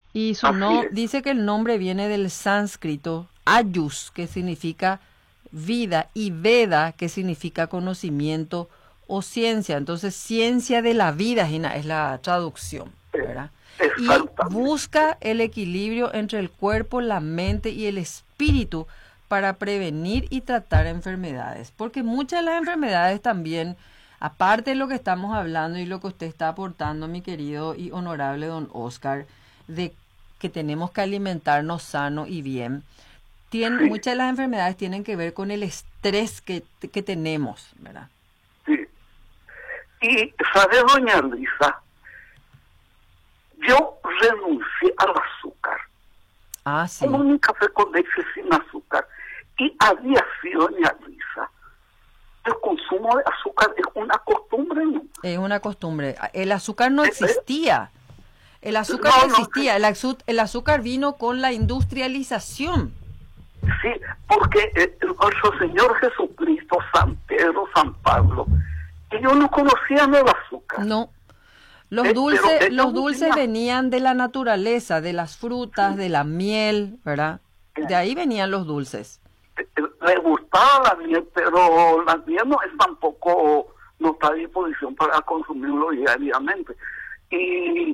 Y su Así no es. dice que el nombre viene del sánscrito ayus, que significa vida, y Veda, que significa conocimiento o ciencia. Entonces, ciencia de la vida es la traducción, Eh, ¿verdad? Y exactamente. busca el equilibrio entre el cuerpo, la mente y el espíritu para prevenir y tratar enfermedades. Porque muchas de las enfermedades también, aparte de lo que estamos hablando y lo que usted está aportando, mi querido y honorable don Oscar, de que tenemos que alimentarnos sano y bien, Sí, muchas de las enfermedades tienen que ver con el estrés que tenemos, ¿verdad? sí. Y, ¿sabe, doña Luisa? Yo renuncié al azúcar. Ah, Como sí, un café con leche sin azúcar. Y había sido, doña Luisa, el consumo de azúcar es una costumbre, ¿no? es una costumbre. El azúcar no Eh, eh, existía. El azúcar no no, no, existía. El azúcar vino con la industrialización. sí, porque nuestro Señor Jesucristo, San Pedro, San Pablo, ellos no conocían el azúcar, No. pero ellos Los no dulces tenían, venían de la naturaleza, de las frutas, de la miel, ¿verdad? De ahí venían los dulces. les gustaba la miel, pero la miel no es tampoco, no está a disposición para consumirlo diariamente. Y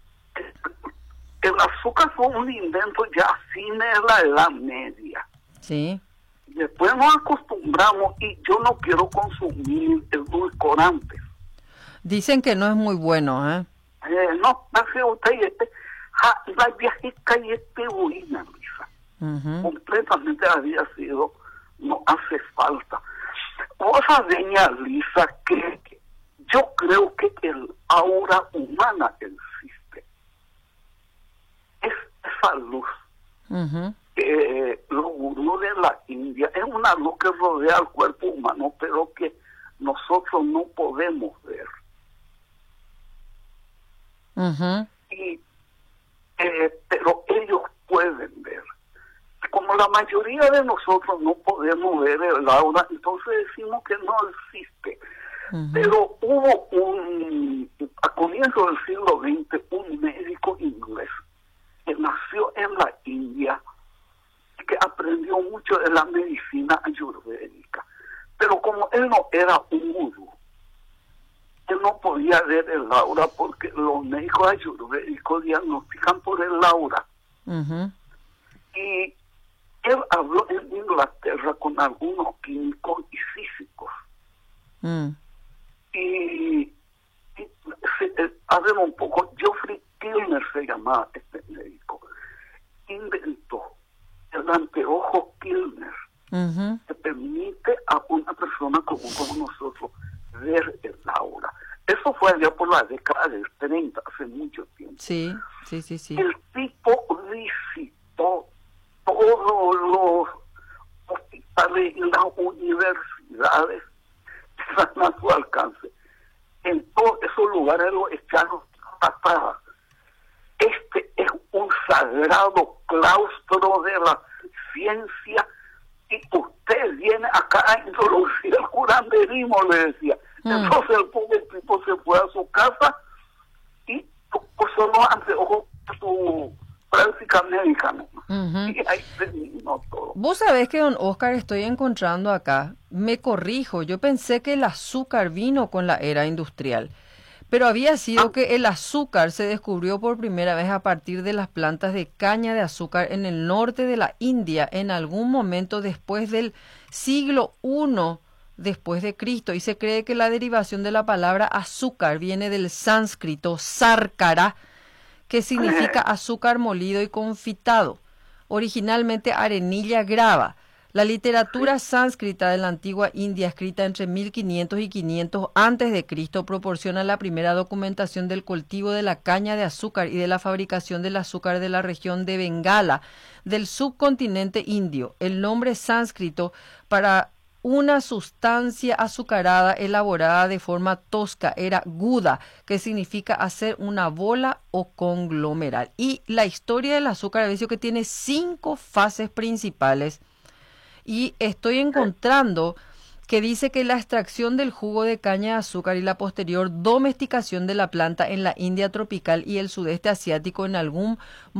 el azúcar fue un invento ya sin la Edad Media. Sí. Después nos acostumbramos y yo no quiero consumir edulcorantes. Dicen que no es muy bueno, ¿eh? No, hace usted y la viajica y buena, Luisa. Ujú. Completamente había sido, no hace falta. Vos sabés, doña Lisa, que yo creo que el aura humana existe. Es esa luz Ujú. que los gurús de la India, es una luz que rodea al cuerpo humano, pero que nosotros no podemos ver. Ujú. Y, pero ellos pueden ver. Como la mayoría de nosotros no podemos ver el aura, entonces decimos que no existe. Ujú. Pero hubo a comienzos del siglo XX, un médico inglés que nació en la India y que aprendió mucho de la medicina ayurvédica. Pero como él no era un gurú, él no podía ver el aura porque los médicos ayurvédicos diagnostican por el aura. Ujú. Y él habló en Inglaterra con algunos químicos y físicos. Mm. A ver un poco, Geoffrey Kilmer se llamaba este médico. Inventó el anteojo Kilmer, Ujú. que permite a una persona como nosotros ver el aura. Eso fue allá por la década del 30, hace mucho tiempo. Sí, sí, sí, sí. El tipo visitó todos los hospitales y las universidades que están a su alcance. En todos esos lugares lo echaron patadas. Este es un sagrado claustro de la ciencia y usted viene acá a introducir el curanderismo, le decía. Mm. Entonces el pobre tipo se fue a su casa y puso los anteojos a su práctica médica, ¿no? Ujú. Y ahí terminó todo. Vos sabés que, don Oscar, estoy encontrando acá, me corrijo, yo pensé que el azúcar vino con la era industrial, pero había sido Ah, que el azúcar se descubrió por primera vez a partir de las plantas de caña de azúcar en el norte de la India en algún momento después del siglo I después de Cristo, y se cree que la derivación de la palabra azúcar viene del sánscrito sárcara, que significa azúcar molido y confitado, originalmente arenilla grava. La sí, literatura sánscrita de la antigua India, escrita entre 1500 y 500 antes de Cristo, proporciona la primera documentación del cultivo de la caña de azúcar y de la fabricación del azúcar de la región de Bengala, del subcontinente indio. El nombre sánscrito para una sustancia azucarada elaborada de forma tosca era guda, que significa hacer una bola o conglomerar. Y la historia del azúcar, a que tiene 5 fases principales, y estoy encontrando que dice que la extracción del jugo de caña de azúcar y la posterior domesticación de la planta en la India tropical y el sudeste asiático en algún